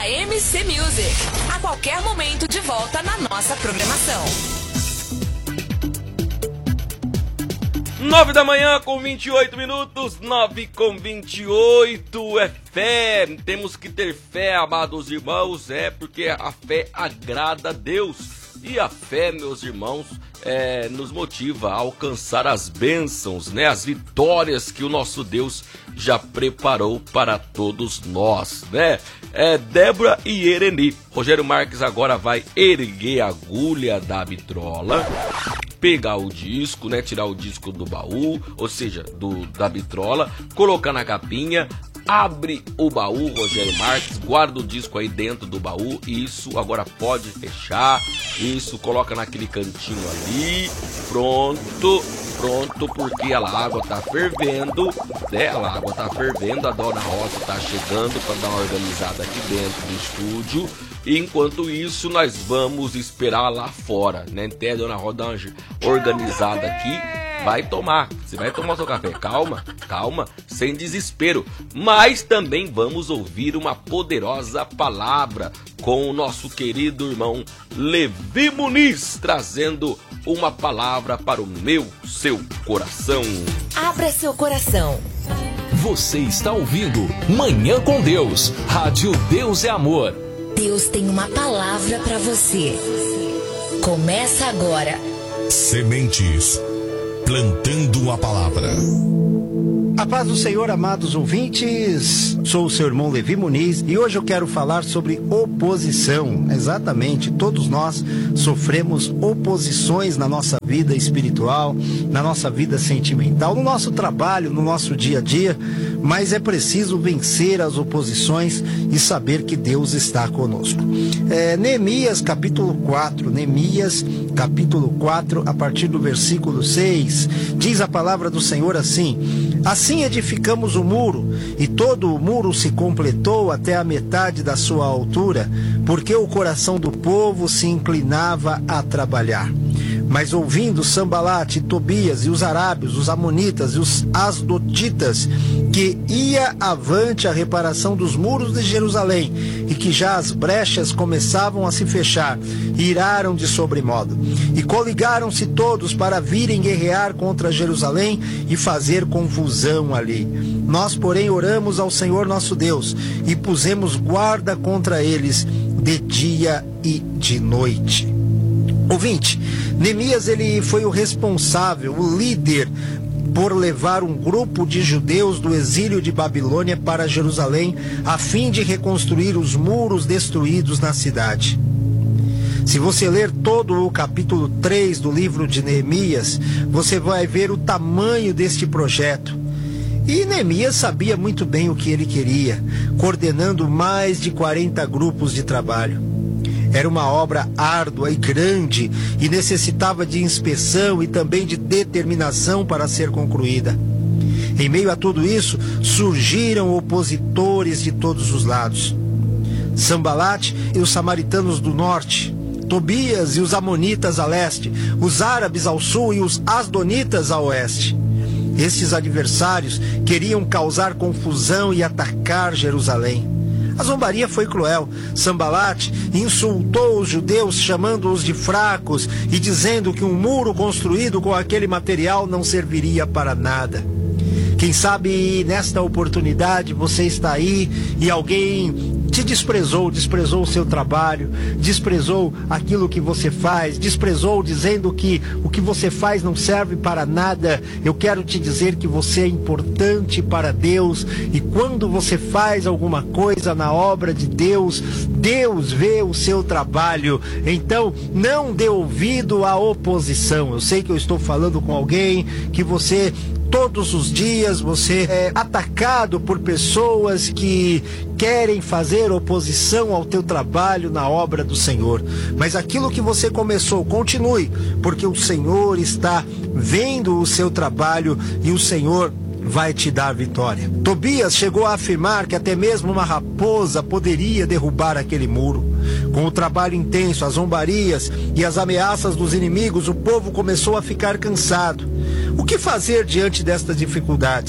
MC Music. A qualquer momento de volta na nossa programação. 9 da manhã com 28 minutos, 9 com 28, é fé, temos que ter fé, amados irmãos, porque a fé agrada a Deus, e a fé, meus irmãos, nos motiva a alcançar as bênçãos, né, as vitórias que o nosso Deus já preparou para todos nós, né, Débora e Ereni. Rogério Marques agora vai erguer a agulha da vitrola, pegar o disco, né, tirar o disco do baú, ou seja, da vitrola, colocar na capinha, abre o baú, Rogério Marques, guarda o disco aí dentro do baú, isso, agora pode fechar, isso, coloca naquele cantinho ali, pronto, porque a água tá fervendo, né, a água tá fervendo, a Dona Rosa tá chegando para dar uma organizada aqui dentro do estúdio, e enquanto isso nós vamos esperar lá fora, né, até a Dona Rosa dar uma organizada aqui. Você vai tomar seu café, calma, sem desespero, mas também vamos ouvir uma poderosa palavra com o nosso querido irmão Levi Muniz, trazendo uma palavra para o seu coração. Abra seu coração. Você está ouvindo Manhã com Deus, Rádio Deus é Amor. Deus tem uma palavra para você. Começa agora. Sementes. Plantando a palavra. A paz do Senhor, amados ouvintes, sou o seu irmão Levi Muniz e hoje eu quero falar sobre oposição. Exatamente, todos nós sofremos oposições na nossa vida espiritual, na nossa vida sentimental, no nosso trabalho, no nosso dia a dia, mas é preciso vencer as oposições e saber que Deus está conosco. Neemias capítulo 4, a partir do versículo 6, diz a palavra do Senhor assim: assim edificamos o muro, e todo o muro se completou até a metade da sua altura, porque o coração do povo se inclinava a trabalhar. Mas ouvindo Sambalate, Tobias e os arábios, os amonitas e os asdotitas, que ia avante a reparação dos muros de Jerusalém, e que já as brechas começavam a se fechar, iraram de sobremodo. E coligaram-se todos para virem guerrear contra Jerusalém e fazer confusão ali. Nós, porém, oramos ao Senhor nosso Deus, e pusemos guarda contra eles de dia e de noite. Ouvinte, Neemias, ele foi o responsável, o líder, por levar um grupo de judeus do exílio de Babilônia para Jerusalém, a fim de reconstruir os muros destruídos na cidade. Se você ler todo o capítulo 3 do livro de Neemias, você vai ver o tamanho deste projeto. E Neemias sabia muito bem o que ele queria, coordenando mais de 40 grupos de trabalho. Era uma obra árdua e grande e necessitava de inspeção e também de determinação para ser concluída. Em meio a tudo isso, surgiram opositores de todos os lados. Sambalate e os samaritanos do norte, Tobias e os amonitas a leste, os árabes ao sul e os asdonitas a oeste. Estes adversários queriam causar confusão e atacar Jerusalém. A zombaria foi cruel. Sambalate insultou os judeus, chamando-os de fracos e dizendo que um muro construído com aquele material não serviria para nada. Quem sabe nesta oportunidade você está aí e alguém te desprezou o seu trabalho, desprezou aquilo que você faz, desprezou dizendo que o que você faz não serve para nada. Eu quero te dizer que você é importante para Deus, e quando você faz alguma coisa na obra de Deus, Deus vê o seu trabalho. Então não dê ouvido à oposição. Eu sei que eu estou falando com alguém que você... Todos os dias você é atacado por pessoas que querem fazer oposição ao teu trabalho na obra do Senhor. Mas aquilo que você começou, continue, porque o Senhor está vendo o seu trabalho e o Senhor vai te dar vitória. Tobias chegou a afirmar que até mesmo uma raposa poderia derrubar aquele muro. Com o trabalho intenso, as zombarias e as ameaças dos inimigos, o povo começou a ficar cansado. O que fazer diante destas dificuldades?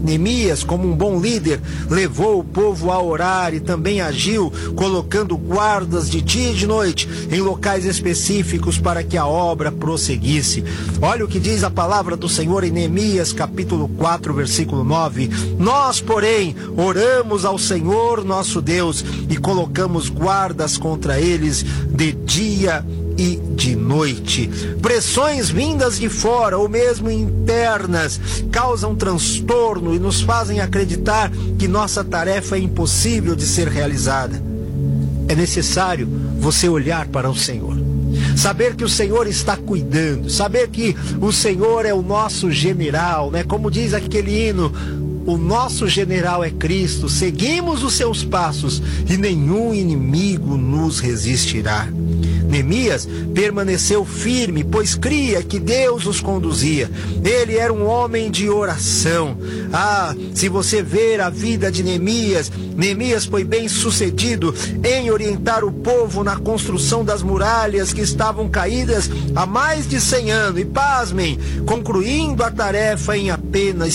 Neemias, como um bom líder, levou o povo a orar e também agiu colocando guardas de dia e de noite em locais específicos para que a obra prosseguisse. Olha o que diz a palavra do Senhor em Neemias capítulo 4, versículo 9. Nós, porém, oramos ao Senhor nosso Deus e colocamos guardas contra eles de dia e de noite. Pressões vindas de fora ou mesmo internas causam transtorno e nos fazem acreditar que nossa tarefa é impossível de ser realizada. É necessário você olhar para o Senhor, saber que o Senhor está cuidando, saber que o Senhor é o nosso general, né? Como diz aquele hino, o nosso general é Cristo, seguimos os seus passos e nenhum inimigo nos resistirá. Neemias permaneceu firme, pois cria que Deus os conduzia. Ele era um homem de oração. Se você ver a vida de Neemias, Neemias foi bem sucedido em orientar o povo na construção das muralhas que estavam caídas há mais de 100 anos. E pasmem, concluindo a tarefa em apenas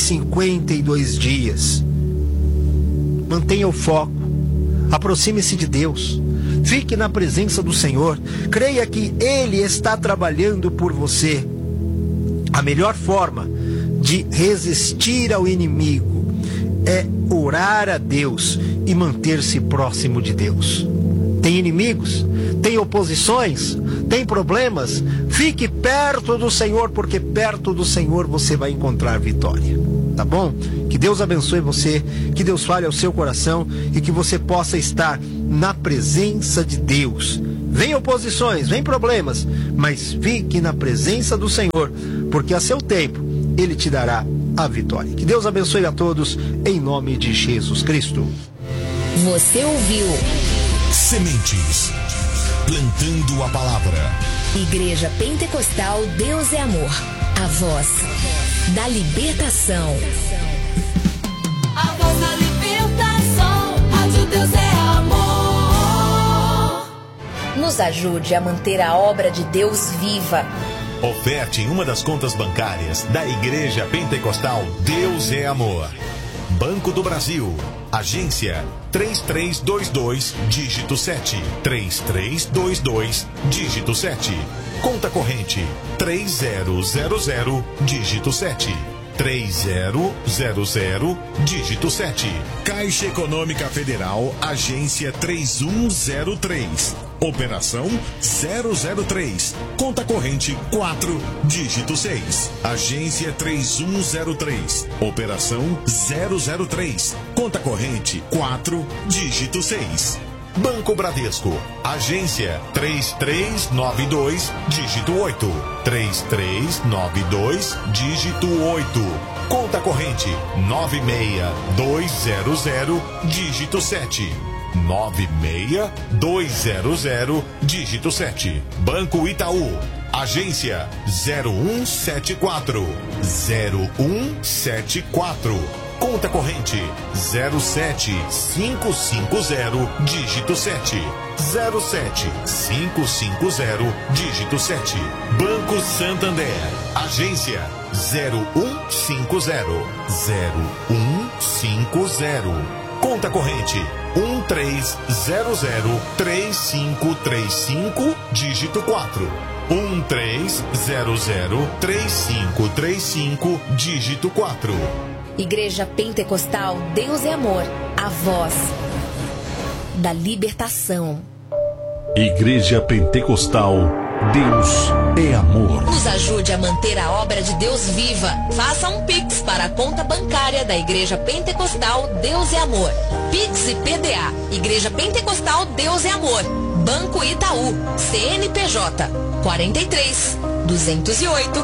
52 dias. Mantenha o foco, aproxime-se de Deus. Fique na presença do Senhor. Creia que Ele está trabalhando por você. A melhor forma de resistir ao inimigo é orar a Deus e manter-se próximo de Deus. Tem inimigos? Tem oposições? Tem problemas? Fique perto do Senhor, porque perto do Senhor você vai encontrar vitória. Tá bom? Que Deus abençoe você, que Deus fale ao seu coração e que você possa estar na presença de Deus. Vem oposições, vem problemas, mas fique na presença do Senhor, porque a seu tempo Ele te dará a vitória. Que Deus abençoe a todos, em nome de Jesus Cristo. Você ouviu Sementes, plantando a palavra. Igreja Pentecostal Deus é Amor, a voz da libertação. A voz da libertação, Rádio Deus é Amor. Nos ajude a manter a obra de Deus viva. Oferte em uma das contas bancárias da Igreja Pentecostal Deus é Amor. Banco do Brasil, agência 3322, dígito 7, 3322, dígito 7. Conta corrente 3000, dígito 7, 3000, dígito 7. Caixa Econômica Federal, agência 3103. Operação 003. Conta corrente 4, dígito 6. Agência 3103. Operação 003. Conta corrente 4, dígito 6. Banco Bradesco. Agência 3392, dígito 8. 3392, dígito 8. Conta corrente 96200, dígito 7. 96200, dígito 7. Banco Itaú. Agência 0174. 0174. Conta corrente 07550, dígito 7. 07550, dígito 7. Banco Santander. Agência 0150. 0150. Conta corrente 13003535, dígito 4. 13003535, dígito 4. Igreja Pentecostal Deus é Amor, a voz da libertação. Igreja Pentecostal Deus é Amor. Nos ajude a manter a obra de Deus viva. Faça um Pix para a conta bancária da Igreja Pentecostal Deus é Amor. Pix e PDA. Igreja Pentecostal Deus é Amor. Banco Itaú. CNPJ 43 208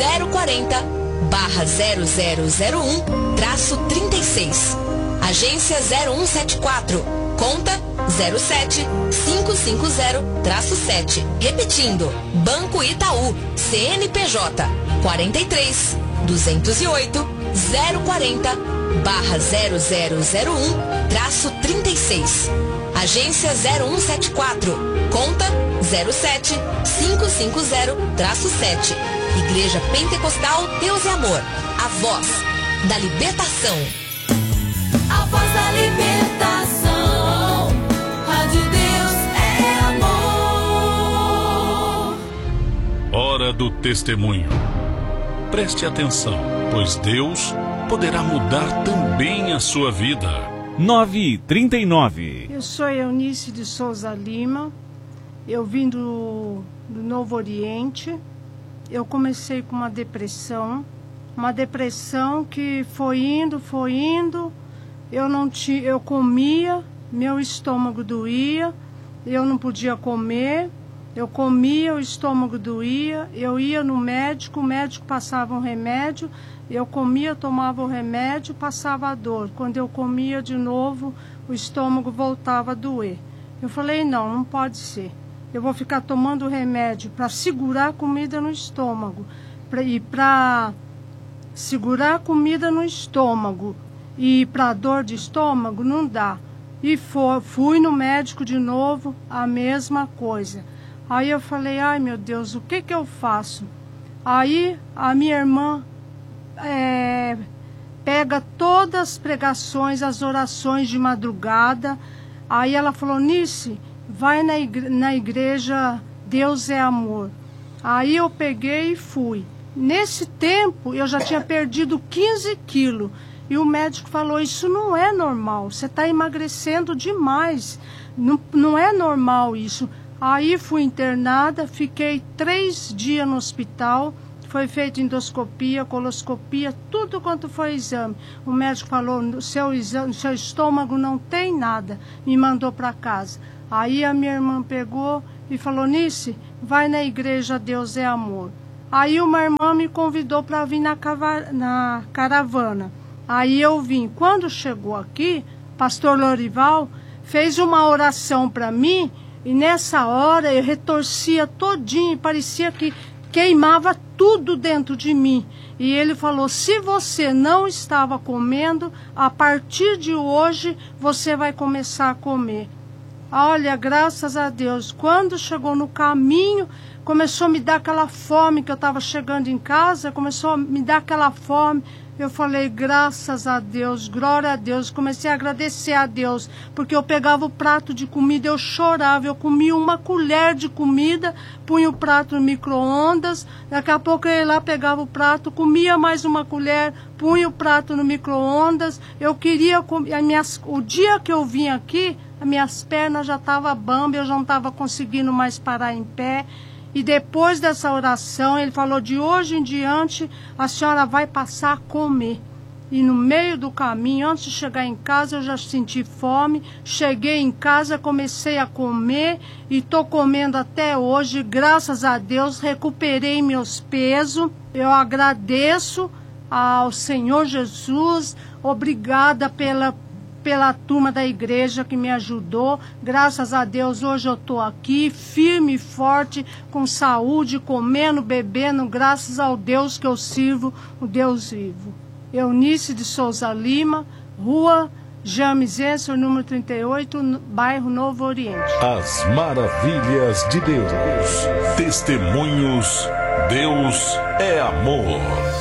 040/0001-36. Agência 0174. Conta 07550-7. Repetindo, Banco Itaú, CNPJ 43 208 040/0001-36. Agência 0174. Conta 07550-7. Igreja Pentecostal Deus é Amor, a voz da libertação. A voz da libertação. Rádio Deus é amor. Hora do testemunho. Preste atenção, pois Deus poderá mudar também a sua vida. 9h39. Eu sou Eunice de Souza Lima. Eu vim do Novo Oriente. Eu comecei com uma depressão que foi indo. Eu comia, meu estômago doía, eu não podia comer. Eu comia, o estômago doía, eu ia no médico, o médico passava um remédio, eu comia, tomava o remédio, passava a dor. Quando eu comia de novo, o estômago voltava a doer. Eu falei, não pode ser. Eu vou ficar tomando remédio para segurar a comida no estômago. Para segurar a comida no estômago e para dor de estômago, não dá. E fui no médico de novo, a mesma coisa. Aí eu falei, ai meu Deus, o que eu faço? Aí a minha irmã pega todas as pregações, as orações de madrugada. Aí ela falou, Nice, vai na igreja Deus é Amor. Aí eu peguei e fui. Nesse tempo eu já tinha perdido 15 quilos. E o médico falou, isso não é normal, você está emagrecendo demais. Não é normal isso. Aí fui internada, fiquei 3 dias no hospital, foi feita endoscopia, coloscopia, tudo quanto foi exame. O médico falou, no seu estômago não tem nada, me mandou para casa. Aí a minha irmã pegou e falou, Nice, vai na igreja Deus é Amor. Aí uma irmã me convidou para vir na caravana. Aí eu vim. Quando chegou aqui, pastor Lorival fez uma oração para mim. E nessa hora eu retorcia todinho, parecia que queimava tudo dentro de mim. E ele falou, se você não estava comendo, a partir de hoje você vai começar a comer. Olha, graças a Deus, quando chegou no caminho, começou a me dar aquela fome, que eu estava chegando em casa, começou a me dar aquela fome. Eu falei, graças a Deus, glória a Deus. Comecei a agradecer a Deus, porque eu pegava o prato de comida, eu chorava, eu comia uma colher de comida, punha o prato no micro-ondas, daqui a pouco eu ia lá, pegava o prato, comia mais uma colher, punha o prato no micro-ondas. Eu queria comer, o dia que eu vim aqui, as minhas pernas já estavam bamba, eu já não estava conseguindo mais parar em pé. E depois dessa oração, ele falou, de hoje em diante, a senhora vai passar a comer. E no meio do caminho, antes de chegar em casa, eu já senti fome. Cheguei em casa, comecei a comer e estou comendo até hoje. Graças a Deus, recuperei meus pesos. Eu agradeço ao Senhor Jesus. Obrigada pela turma da igreja que me ajudou. Graças a Deus, hoje eu estou aqui, firme e forte, com saúde, comendo, bebendo, graças ao Deus que eu sirvo, o Deus vivo. Eunice de Souza Lima, Rua James Ensor, número 38, bairro Novo Oriente. As maravilhas de Deus. Testemunhos. Deus é amor.